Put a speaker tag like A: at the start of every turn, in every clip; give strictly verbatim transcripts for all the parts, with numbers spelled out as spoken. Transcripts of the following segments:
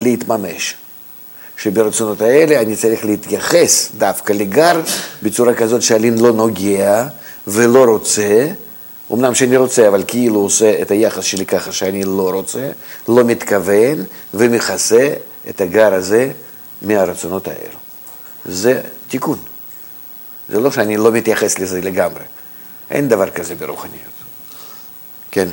A: להתממש. שברצונות האלה אני צריך להתייחס דווקא לגר בצורה כזאת שאני לא נוגע ולא רוצה, אמנם שאני רוצה, אבל כאילו עושה את היחס שלי ככה שאני לא רוצה, לא מתכוון ומכסה את הגר הזה מהרצונות האלו. זה תיקון. זה לא שאני לא מתייחס לזה לגמרי. אין דבר כזה ברוחניות. כן.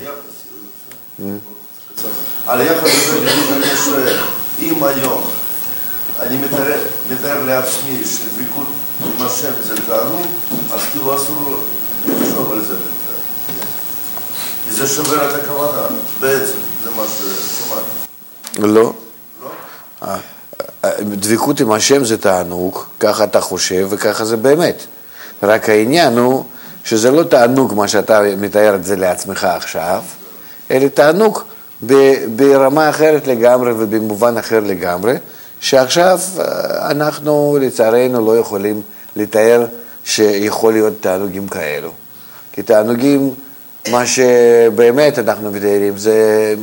B: על היחס הזה אני שואל, אם היום אני מתאר, מתאר לעצמי שדבקות עם השם זה תענוג, אז כאילו אסור לחשוב על זה בינתיים. כי זה שובר את הכוונה, בעצם, זה מה ששמעתי.
A: לא.
B: לא?
A: דבקות עם השם זה תענוג, ככה אתה חושב וככה זה באמת. רק העניין הוא שזה לא תענוג מה שאתה מתאר את זה לעצמך עכשיו, אלא תענוג ברמה אחרת לגמרי ובמובן אחר לגמרי, שעכשיו אנחנו לצערנו לא יכולים לתאר שיכול להיות תענוגים כאלו. כי תענוגים, מה שבאמת אנחנו מתארים זה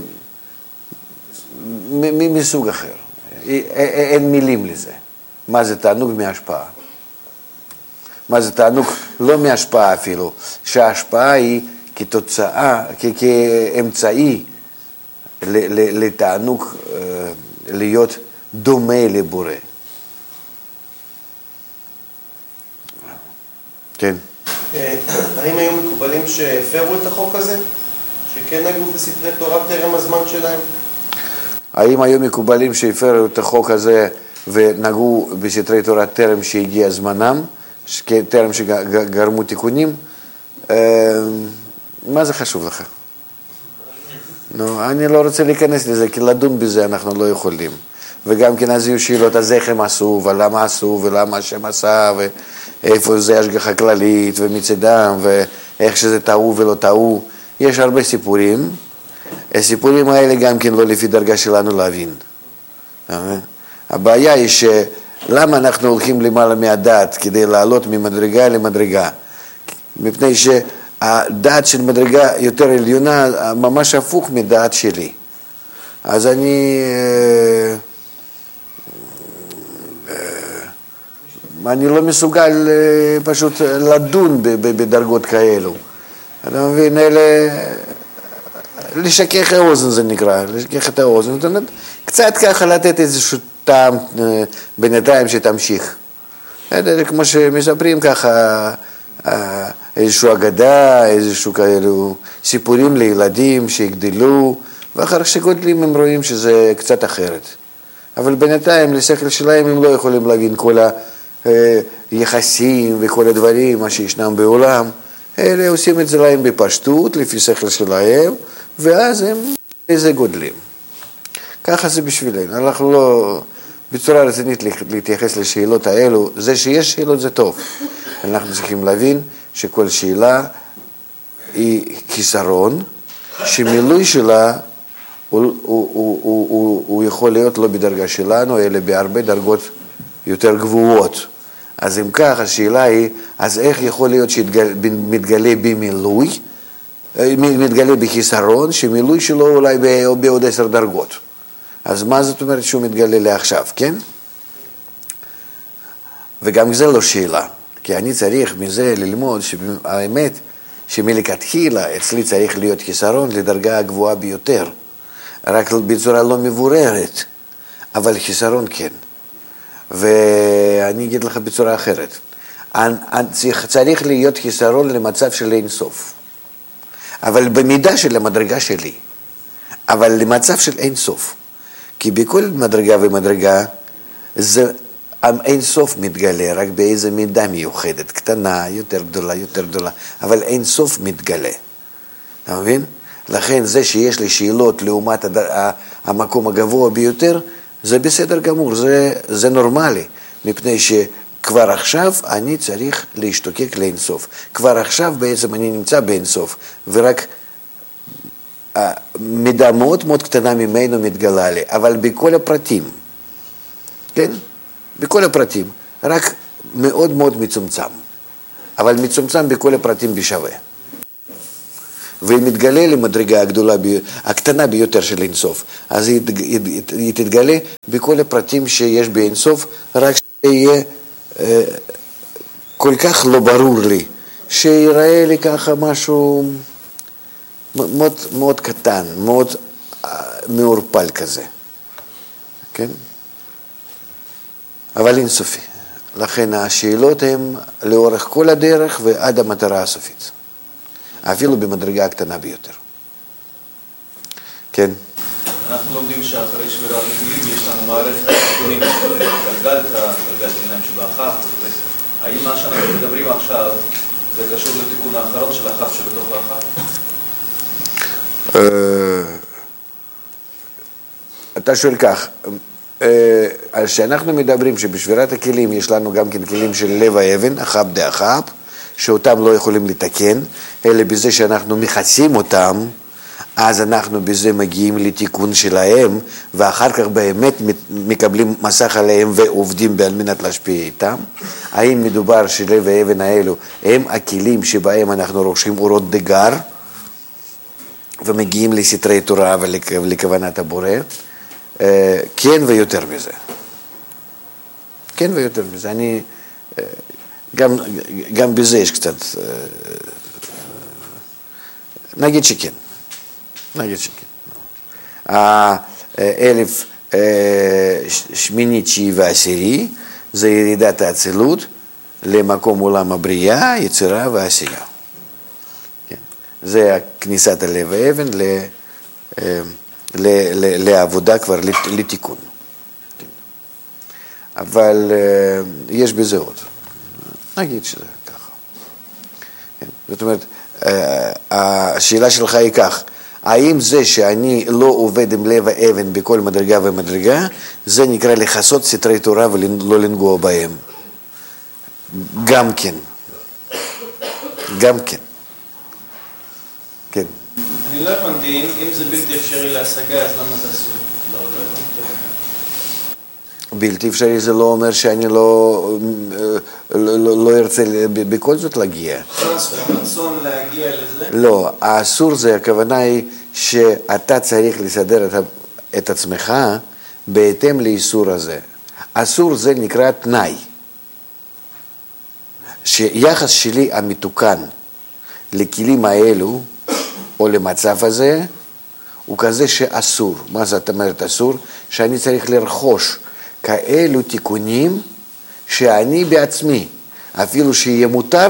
A: מסוג אחר. אין מילים לזה. מה זה תענוג מהשפעה? מה זה תענוג לא מהשפעה אפילו, שההשפעה היא כתוצאה, כאמצעי לתענוג להיות דומה לבורא. כן.
C: האם היו מקובלים שהפרו את החוק הזה? שכן היו בספרי תורה טרם הזמן שלהם?
A: האם היו מקובלים שהפרו את החוק הזה ונגעו בספרי תורה טרם שהגיע זמנם, טרם שגרמו תיקונים? מה זה חשוב לך? נו, אני לא רוצה להיכנס לזה, כי לדון בזה אנחנו לא יכולים. וגם כן אז יהיו שאלות, אז איך הם עשו, ולמה עשו, ולמה השם עשה, ואיפה זה השגחה כללית, ומצדם, ואיך שזה טעו ולא טעו. יש הרבה סיפורים. הסיפורים האלה גם כן לא לפי דרגה שלנו להבין. הבעיה היא שלמה אנחנו הולכים למעלה מהדעת כדי לעלות ממדרגה למדרגה? מפני שהדעת של מדרגה יותר עליונה ממש הפוך מדעת שלי. אז אני... אני לא מסוגל פשוט לדון בדרגות כאלו. אתה מבין, אלה... לשכך האוזן זה נקרא, לשכך את האוזן. זאת אומרת, קצת ככה לתת איזשהו טעם בינתיים שתמשיך. כמו שמספרים ככה, איזשהו אגדה, איזשהו כאלו סיפורים לילדים שיגדלו, ואחר שגודלים הם רואים שזה קצת אחרת. אבל בינתיים לשכל שלהם הם לא יכולים להבין כל היחסים וכל הדברים, מה שישנם בעולם. אלה עושים את זה להם בפשטות, לפי שכל שלהם, ואז הם איזה גודלים. ככה זה בשבילנו. אנחנו לא, בצורה רצינית להתייחס לשאלות האלו, זה שיש שאלות זה טוב. אנחנו צריכים להבין שכל שאלה היא חיסרון, שמילוי שלה הוא, הוא, הוא, הוא, הוא, הוא יכול להיות לא בדרגה שלנו, אלא בהרבה דרגות יותר גבוהות. אז אם כך, השאלה היא, אז איך יכול להיות שמתגלה במילוי, מתגלה בחיסרון, שמילוי שלו אולי בעוד עשר דרגות. אז מה זאת אומרת שהוא מתגלה לעכשיו, כן? וגם זה לא שאלה, כי אני צריך מזה ללמוד שהאמת שמלכתחילה אצלי צריך להיות חיסרון לדרגה הגבוהה ביותר, רק בצורה לא מבוררת, אבל חיסרון כן. ואני אגיד לך בצורה אחרת, צריך להיות חיסרון למצב של אין סוף, אבל במידה של המדרגה שלי, אבל למצב של אין סוף, כי בכל מדרגה ומדרגה זה אין סוף מתגלה, רק באיזה מידה מיוחדת, קטנה, יותר גדולה, יותר גדולה, אבל אין סוף מתגלה. אתה מבין? לכן זה שיש לי שאלות לעומת המקום הגבוה ביותר, זה בסדר גמור, זה, זה נורמלי, מפני שכבר עכשיו אני צריך להשתוקק לאינסוף. כבר עכשיו בעצם אני נמצא באינסוף, ורק מידה מאוד מאוד קטנה ממנו מתגלה לי, אבל בכל הפרטים, כן? בכל הפרטים, רק מאוד מאוד מצומצם, אבל מצומצם בכל הפרטים בשווה. והיא מתגלה למדרגה הגדולה, הקטנה ביותר של אינסוף. אז היא, היא, היא תתגלה בכל הפרטים שיש באינסוף, רק שיהיה אה, כל כך לא ברור לי, שיראה לי ככה משהו מאוד, מאוד קטן, מאוד אה, מעורפל כזה. כן? אבל אינסופי. לכן השאלות הן לאורך כל הדרך ועד המטרה הסופית. אפילו במדרגה הקטנה ביותר. כן?
D: אנחנו לומדים שאחרי שבירת הכלים יש לנו מערכת תיקונים של גלגלתא, גלגלת עיניים שבאחף. האם מה שאנחנו מדברים עכשיו זה קשור לתיקון האחרון של האחף שבתוך האחף?
A: אתה שואל כך, כשאנחנו מדברים שבשבירת הכלים יש לנו גם כן כלים של לב האבן, אחאב דאחאב, שאותם לא יכולים לתקן, אלא בזה שאנחנו מכסים אותם, אז אנחנו בזה מגיעים לתיקון שלהם, ואחר כך באמת מקבלים מסך עליהם ועובדים על מנת להשפיע איתם. האם מדובר שלב האבן האלו הם הכלים שבהם אנחנו רוכשים אורות דגר, ומגיעים לסתרי תורה ולכוונת הבורא? כן ויותר מזה. כן ויותר מזה. אני, גם, גם בזה יש קצת, נגיד שכן. נגיד שכן. האלף שמיני, תשיעי ועשירי, זה ירידת האצילות למקום עולם הבריאה, יצירה ועשייה. כן. זה כניסת הלב האבן ל... לעבודה כבר, לתיקון. אבל יש בזה עוד. נגיד שזה ככה. זאת אומרת, השאלה שלך היא כך, האם זה שאני לא עובד עם לב האבן בכל מדרגה ומדרגה, זה נקרא לחסות סתרי תורה ולא לנגוע בהם? גם כן. גם כן. כן.
D: אני לא הבנתי, אם זה בלתי אפשרי להשגה, אז למה זה אסור? לא, לא הבנתי.
A: בלתי אפשרי זה לא אומר שאני לא, לא, לא, לא ארצה בכל זאת להגיע.
D: רצון להגיע לזה?
A: לא, האסור זה, הכוונה היא שאתה צריך לסדר את, את עצמך בהתאם לאיסור הזה. אסור זה נקרא תנאי. שיחס שלי המתוקן לכלים האלו, או למצב הזה, הוא כזה שאסור. מה זאת אומרת אסור? שאני צריך לרכוש כאלו תיקונים שאני בעצמי, אפילו שיהיה מותר,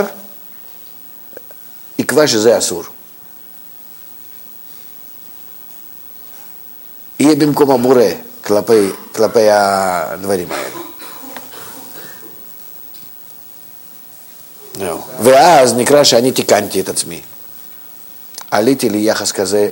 A: יקבע שזה אסור. יהיה במקום הבורא כלפי, כלפי הדברים האלו. No. ואז נקרא שאני תיקנתי את עצמי. עליתי ליחס כזה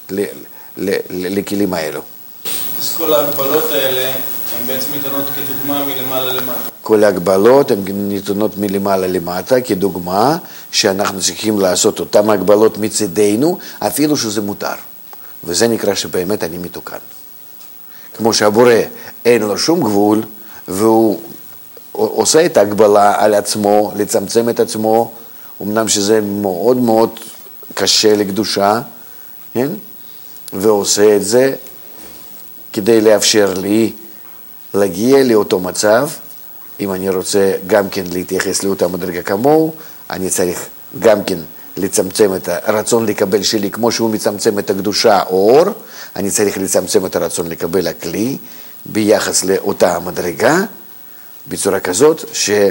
A: לכלים האלו.
D: אז כל ההגבלות האלה הן בעצם ניתנות כדוגמה מלמעלה למטה.
A: כל ההגבלות הן ניתנות מלמעלה למטה כדוגמה שאנחנו צריכים לעשות אותן הגבלות מצדנו אפילו שזה מותר. וזה נקרא שבאמת אני מתוקן. כמו שהבורא אין לו שום גבול והוא עושה את ההגבלה על עצמו, לצמצם את עצמו, אמנם שזה מאוד מאוד קשה לקדושה, כן? ועושה את זה כדי לאפשר לי להגיע לאותו מצב. אם אני רוצה גם כן להתייחס לאותה מדרגה כמוהו, אני צריך גם כן לצמצם את הרצון לקבל שלי כמו שהוא מצמצם את הקדושה או אור, אני צריך לצמצם את הרצון לקבל הכלי ביחס לאותה מדרגה, בצורה כזאת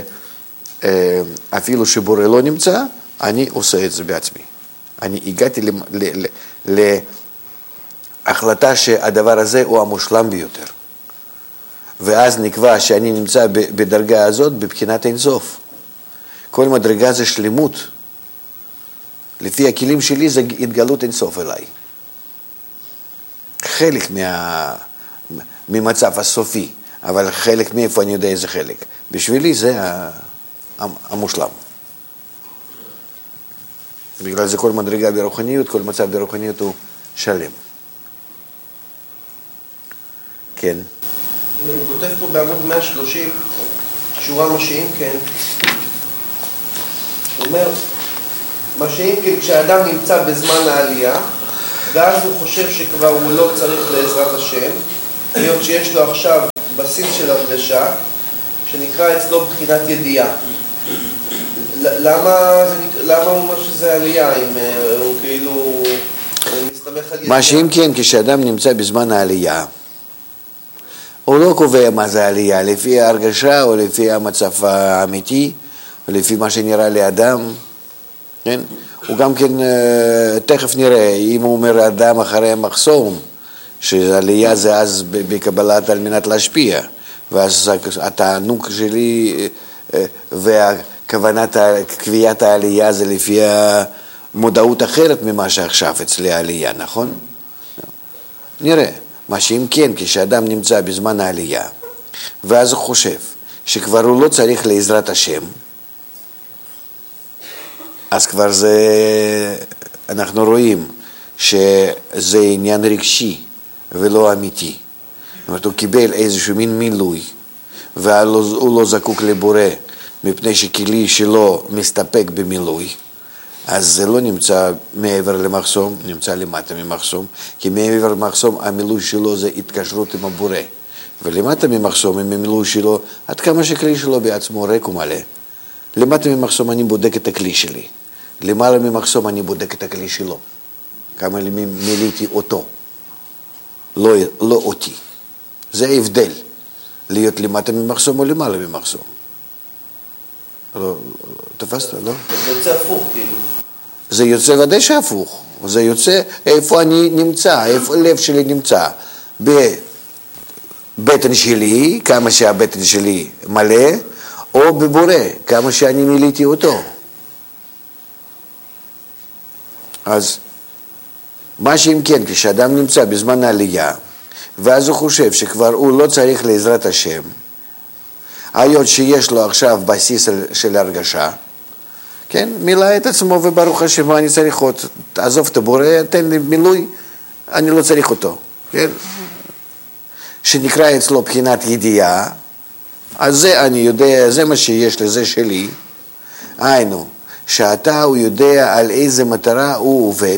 A: שאפילו שבורא לא נמצא, אני עושה את זה בעצמי. אני הגעתי להחלטה שהדבר הזה הוא המושלם ביותר. ואז נקבע שאני נמצא בדרגה הזאת בבחינת אינסוף. כל מדרגה זה שלמות. לפי הכלים שלי זה התגלות אינסוף אליי. חלק מה... ממצב הסופי, אבל חלק מאיפה אני יודע איזה חלק. בשבילי זה המושלם. בגלל זה כל מדרגה ברוחניות, כל מצב ברוחניות הוא שלם. כן.
C: הוא כותב פה בעמוד מאה ושלושים, שורה משיעים, כן. הוא אומר, מה שאם כן, כשאדם נמצא בזמן העלייה, ואז הוא חושב שכבר הוא לא צריך לעזרת השם, להיות שיש לו עכשיו בסיס של הרגשה, שנקרא אצלו בחינת ידיעה. למה, למה הוא אומר שזה עלייה, אם הוא כאילו מסתמך על ידיעה?
A: מה שאם כן, כשאדם נמצא בזמן העלייה, הוא לא קובע מה זה עלייה, לפי ההרגשה או לפי המצב האמיתי, או לפי מה שנראה לאדם, כן? הוא גם כן, תכף נראה, אם הוא אומר אדם אחרי המחסום, שעלייה זה אז בקבלת על מנת להשפיע, ואז התענוג שלי והכוונת קביעת העלייה זה לפי המודעות אחרת ממה שעכשיו אצלי העלייה, נכון? נראה, מה שאם כן, כשאדם נמצא בזמן העלייה, ואז הוא חושב שכבר הוא לא צריך לעזרת השם, אז כבר זה, אנחנו רואים שזה עניין רגשי ולא אמיתי. זאת אומרת, הוא קיבל איזשהו מין מילוי, והוא לא זקוק לבורא, מפני שכלי שלו מסתפק במילוי, אז זה לא נמצא מעבר למחסום, נמצא למטה ממחסום, כי מעבר למחסום המילוי שלו זה התקשרות עם הבורא, ולמטה ממחסום עם המילוי שלו, עד כמה שכלי שלו בעצמו ריק ומלא, למטה ממחסום אני בודק את הכלי שלי, למעלה ממחסום אני בודק את הכלי שלו, כמה מילאתי אותו, לא, לא אותי. זה ההבדל, להיות למטה ממחסום או למעלה ממחסום. לא, תפסת, לא?
C: זה יוצא הפוך, כאילו.
A: זה יוצא ודאי שהפוך. זה יוצא איפה אני נמצא, איפה הלב שלי נמצא. בבטן שלי, כמה שהבטן שלי מלא, או בבורא, כמה שאני מילאתי אותו. אז מה שאם כן, כשאדם נמצא בזמן העלייה, ואז הוא חושב שכבר הוא לא צריך לעזרת השם, היות שיש לו עכשיו בסיס של הרגשה, כן, מילא את עצמו וברוך השם, אני צריך עוד, תעזוב את הבורא, תן לי מילוי, אני לא צריך אותו, כן, שנקרא אצלו בחינת ידיעה, אז זה אני יודע, זה מה שיש לי, זה שלי, היינו, שאתה הוא יודע על איזה מטרה הוא עובד,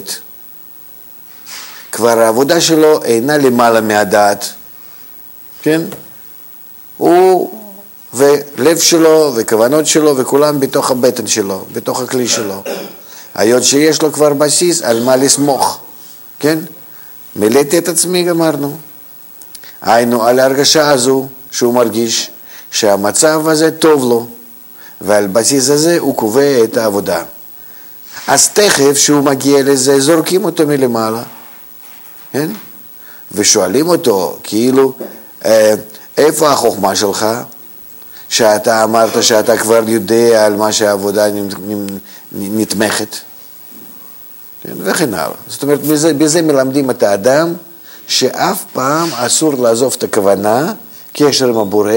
A: כבר העבודה שלו אינה למעלה מהדעת, כן, הוא ולב שלו וכוונות שלו וכולם בתוך הבטן שלו, בתוך הכלי שלו. היות שיש לו כבר בסיס על מה לסמוך, כן? מילאתי את עצמי, גמרנו. היינו על ההרגשה הזו שהוא מרגיש שהמצב הזה טוב לו, ועל בסיס הזה הוא קובע את העבודה. אז תכף שהוא מגיע לזה, זורקים אותו מלמעלה, כן? ושואלים אותו, כאילו, איפה החוכמה שלך? שאתה אמרת שאתה כבר יודע על מה שהעבודה נתמכת, כן? וכן הלאה. זאת אומרת, בזה, בזה מלמדים את האדם שאף פעם אסור לעזוב את הכוונה, קשר עם הבורא,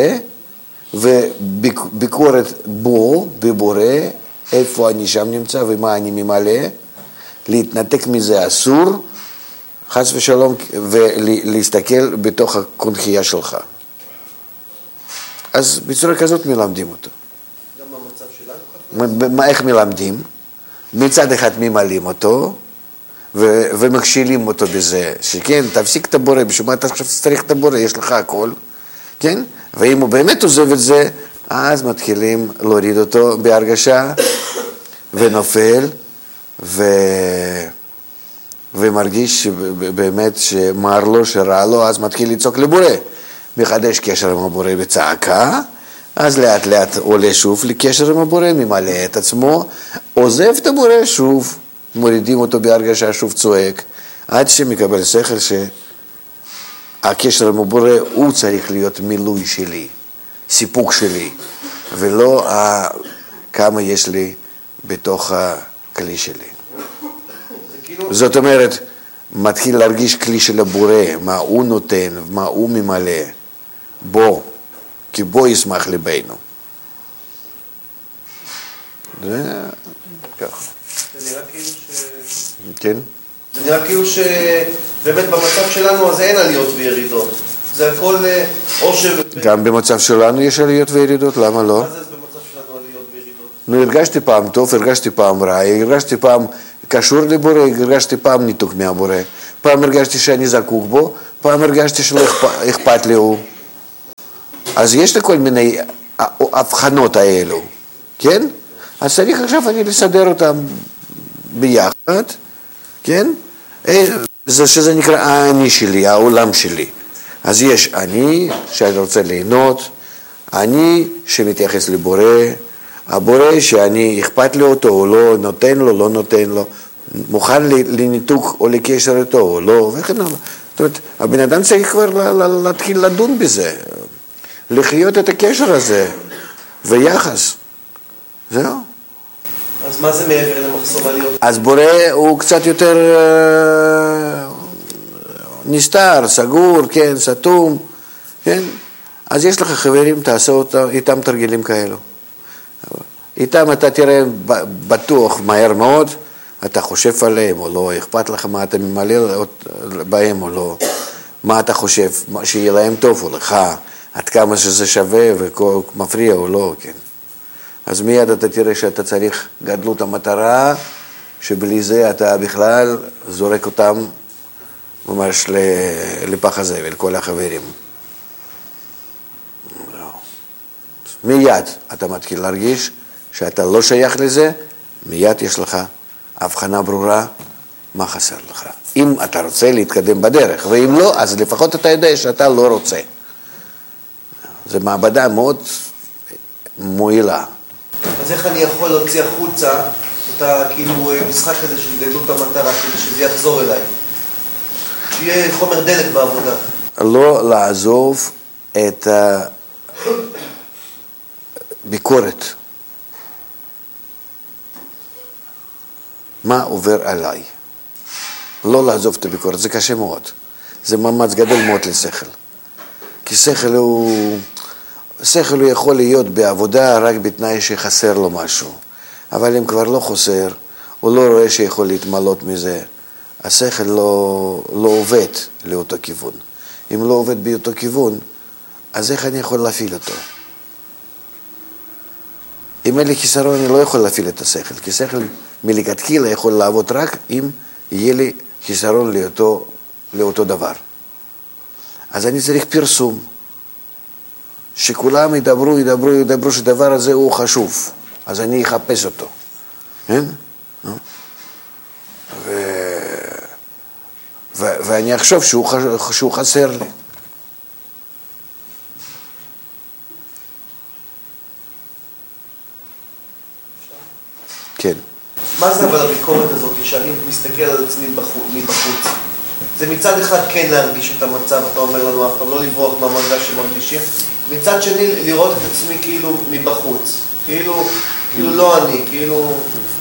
A: וביקורת בו, בבורא, איפה אני שם נמצא ומה אני ממלא, להתנתק מזה אסור, חס ושלום, ולהסתכל בתוך הקונחייה שלך. אז בצורה כזאת מלמדים אותו.
C: גם במצב שלנו?
A: איך מלמדים? מצד אחד ממלאים אותו, ו- ומכשילים אותו בזה, שכן, תפסיק את הבורא, בשביל מה אתה עכשיו צריך את הבורא, יש לך הכל, כן? ואם הוא באמת עוזב את זה, אז מתחילים להוריד אותו בהרגשה, ונופל, ו... ומרגיש באמת שמר לו, שרע לו, אז מתחיל לצעוק לבורא. מחדש קשר עם הבורא בצעקה, אז לאט לאט עולה שוב לקשר עם הבורא, ממלא את עצמו, עוזב את הבורא שוב, מורידים אותו בהרגשה, שוב צועק, עד שמקבל שכל שהקשר עם הבורא הוא צריך להיות מילוי שלי, סיפוק שלי, ולא כמה יש לי בתוך הכלי שלי. זאת אומרת, מתחיל להרגיש כלי של הבורא, מה הוא נותן, מה הוא ממלא, בו, כי בו ישמח ליבנו. זה ככה.
C: זה נראה כאילו ש...
A: כן?
C: זה נראה כאילו שבאמת במצב שלנו אז אין עליות וירידות. זה הכל או ש...
A: גם במצב שלנו יש עליות וירידות, למה לא?
C: מה זה במצב שלנו עליות וירידות?
A: נו, הרגשתי פעם טוב, הרגשתי פעם רע, הרגשתי פעם קשור לבורא, הרגשתי פעם ניתוק מהבורא, פעם הרגשתי שאני זקוק בו, פעם הרגשתי שלא אכפת לי הוא. אז יש לי כל מיני הבחנות האלו, כן? אז צריך עכשיו אני לסדר אותם ביחד, כן? זה שזה נקרא האני שלי, העולם שלי. אז יש אני שאני רוצה ליהנות, אני שמתייחס לבורא, הבורא שאני אכפת לי אותו או לא, נותן לו, לא נותן לו, מוכן לניתוק או לקשר איתו או לא, וכן הלאה. זאת אומרת, הבן אדם צריך כבר להתחיל לדון בזה, לחיות את הקשר הזה, ויחס. זהו.
C: אז מה זה מעבר למחסום עליות?
A: אז בורא הוא קצת יותר נסתר, סגור, כן, סתום, כן? אז יש לך חברים, תעשה אותם, איתם תרגילים כאלו. איתם אתה תראה בטוח מהר מאוד, אתה חושב עליהם או לא, אכפת לך מה אתה ממלא בהם או לא, מה אתה חושב, שיהיה להם טוב או לך, עד כמה שזה שווה ומפריע או לא, כן. אז מיד אתה תראה שאתה צריך גדלות המטרה, שבלי זה אתה בכלל זורק אותם ממש לפח הזבל, כל החברים. מיד אתה מתחיל להרגיש שאתה לא שייך לזה, מיד יש לך הבחנה ברורה מה חסר לך. אם אתה רוצה להתקדם בדרך, ואם לא, אז לפחות אתה יודע שאתה לא רוצה. זו מעבדה מאוד מועילה.
C: אז איך אני יכול להוציא החוצה את כאילו משחק כזה של גדלות המטרה, כדי שזה יחזור אליי? שיהיה חומר דלק בעבודה.
A: לא לעזוב את הביקורת. מה עובר עליי? לא לעזוב את הביקורת, זה קשה מאוד. זה מאמץ גדול מאוד לשכל. כי שכל הוא... שכל הוא יכול להיות בעבודה רק בתנאי שחסר לו משהו. אבל אם כבר לא חסר, הוא לא רואה שיכול להתמלות מזה. השכל לא, לא עובד לאותו כיוון. אם לא עובד באותו כיוון, אז איך אני יכול להפעיל אותו? אם אין לי חיסרון, אני לא יכול להפעיל את השכל. כי שכל מלכתחילה יכול לעבוד רק אם יהיה לי חיסרון לאותו, לאותו דבר. אז אני צריך פרסום. שכולם ידברו, ידברו, ידברו שדבר הזה הוא חשוב. אז אני אחפש אותו. כן? ו... ו... ואני אחשוב שהוא, ח... שהוא חסר לי. כן.
C: מה זה אבל הביקורת הזאת, שאני מסתכל על עצמי מבחוץ? זה מצד אחד כן להרגיש את המצב, אתה אומר לנו אף פעם, לא לברוח מהמרגש שמרגישים. מצד שני, לראות את עצמי כאילו מבחוץ. כאילו, כאילו לא אני, כאילו...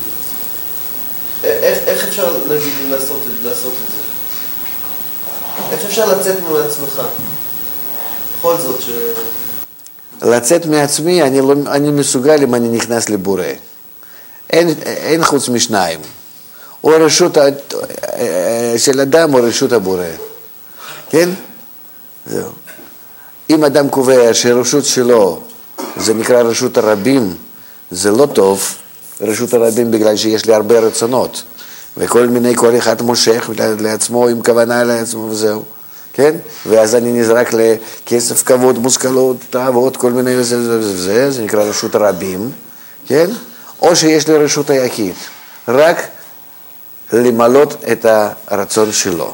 C: איך, איך אפשר, נגיד, לעשות, לעשות את זה? איך אפשר לצאת מעצמך? בכל זאת ש...
A: לצאת מעצמי, אני, לא, אני מסוגל אם אני נכנס לבורא. אין, אין חוץ משניים. או רשות של אדם או רשות הבורא. כן? זהו. אם אדם קובע שרשות שלו, זה נקרא רשות הרבים, זה לא טוב, רשות הרבים בגלל שיש לי הרבה רצונות, וכל מיני, כל אחד מושך לעצמו עם כוונה לעצמו וזהו, כן? ואז אני נזרק לכסף, כבוד, מושכלות, תאוות, כל מיני וזה וזה וזה, זה נקרא רשות הרבים, כן? או שיש לי רשות היחיד, רק למלות את הרצון שלו.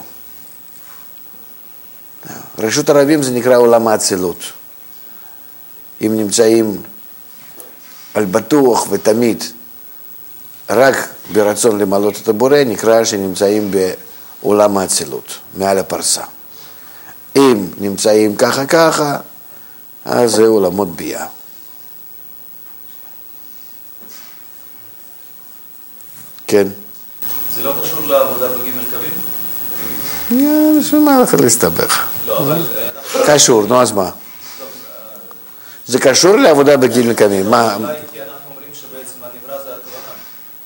A: רשות הרבים זה נקרא עולם האצילות. אם נמצאים על בטוח ותמיד רק ברצון למלות את הבורא, נקרא שנמצאים בעולם האצילות, מעל הפרסה. אם נמצאים ככה ככה, אז זה עולמות ביאה. כן.
D: זה לא קשור לעבודה בגימל קווים?
A: בשביל מה לך להסתבך?
D: לא, אבל...
A: קשור, נו אז מה? זה קשור לעבודה בגימל קווים. מה?
D: אולי כי אנחנו אומרים שבעצם הנברא זה הכוונה.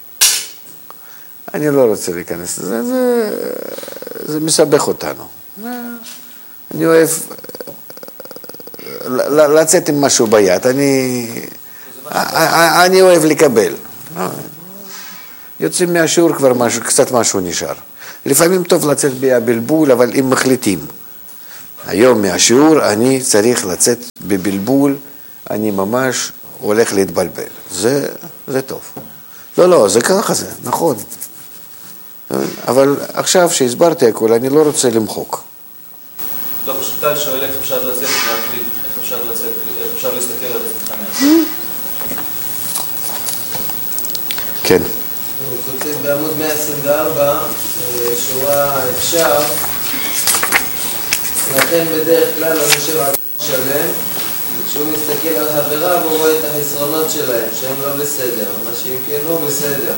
A: אני לא רוצה להיכנס לזה, זה, זה מסבך אותנו. אני אוהב לצאת עם משהו ביד, אני אני אוהב לקבל. יוצאים מהשיעור כבר משהו, קצת משהו נשאר. לפעמים טוב לצאת בבלבול, אבל אם מחליטים. היום מהשיעור אני צריך לצאת בבלבול, אני ממש הולך להתבלבל. זה, זה טוב. לא, לא, זה ככה זה, נכון. אבל עכשיו שהסברתי הכל, אני לא רוצה למחוק.
D: לא, פשוט טל שואל איך אפשר לצאת מהכלי, איך אפשר לצאת, איך אפשר להסתכל על עצמך מהכלי.
A: כן.
C: הוא כותב בעמוד מאה עשרים וארבע, שורה אפשר, לכן בדרך כלל לא יושב על שלם, כשהוא מסתכל על חבריו הוא רואה את החסרונות שלהם, שהם לא בסדר, מה שאם כן הוא בסדר.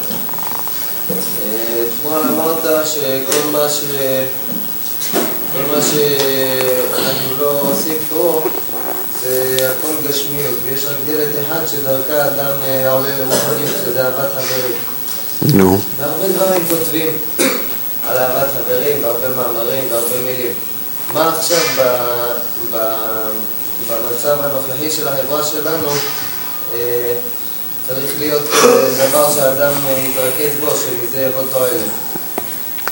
C: אתמול אמרת שכל מה ש... כל מה שאנחנו לא עושים פה זה הכל גשמיות, ויש רק דלת אחד שדרכה אדם עולה לרוחניות, שזה אהבת חברים.
A: נו.
C: והרבה דברים כותבים על אהבת חברים, בהרבה מאמרים, בהרבה מילים. מה עכשיו ב, ב, במצב הנוכחי של החברה שלנו אה, צריך להיות דבר שהאדם יתרכז בו, שמזה יבוא תועלת?